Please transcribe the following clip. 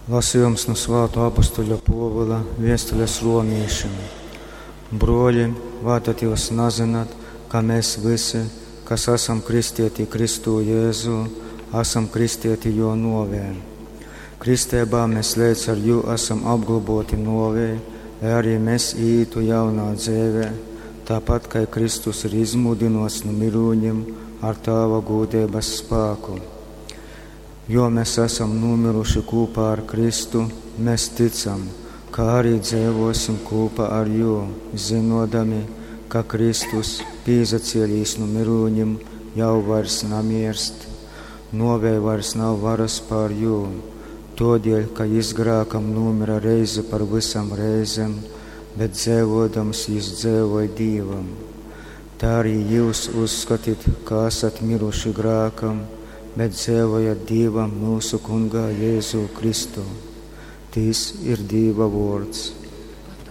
Lasījums no Svētā apostoļa Pāvila vēstules romiešiem. Broļi, vai tad jūs nezināt, ka mēs visi, kas esam kristieti Kristu Jēzu, esam kristieti jo novē. Kristībā mēs līdz ar jū esam apglaboti novē, lai arī mēs ītu jaunā dzīvē, tāpat kā Kristus ir izmudinots no mirūņiem ar Tēva godības spēku. Jo mēs esam nomiruši kopā ar Kristu, mēs ticam, ka arī dzīvosim kopā ar jū, zinodami, ka Kristus pīzacēlīs no mirūņiem jau vairs namirst, novē vairs nav varas pār jū, todēļ, ka jis grēkam nomira reizi par visam reizēm, bet dzīvodams jis dzīvoja Dievam. Tā arī jūs uzskatīt, ka esat miruši grēkam, bet dzīvojat Dievam mūsu Kungā Jēzu Kristu. Tīs ir Dieva vārds.